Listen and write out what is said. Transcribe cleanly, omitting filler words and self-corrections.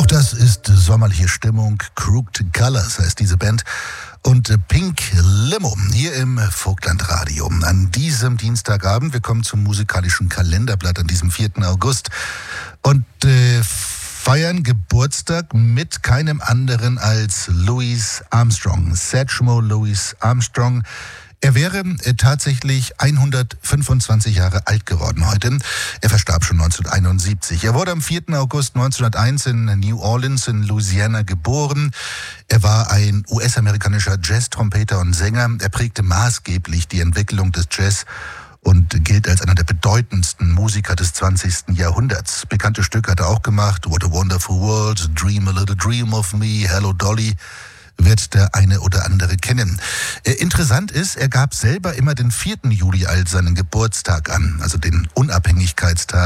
Auch das ist sommerliche Stimmung. Crooked Colors heißt diese Band. Und Pink Limo hier im Vogtlandradio. An diesem Dienstagabend, wir kommen zum musikalischen Kalenderblatt an diesem 4. August und feiern Geburtstag mit keinem anderen als Louis Armstrong, Satchmo Louis Armstrong. Er wäre tatsächlich 125 Jahre alt geworden heute. Er verstarb schon 1971. Er wurde am 4. August 1901 in New Orleans in Louisiana geboren. Er war ein US-amerikanischer Jazz-Trompeter und Sänger. Er prägte maßgeblich die Entwicklung des Jazz und gilt als einer der bedeutendsten Musiker des 20. Jahrhunderts. Bekannte Stücke hat er auch gemacht. What a Wonderful World, Dream a Little Dream of Me, Hello Dolly, wird der eine oder andere kennen. Interessant ist, er gab selber immer den 4. Juli als seinen Geburtstag an, also den Unabhängigkeitstag.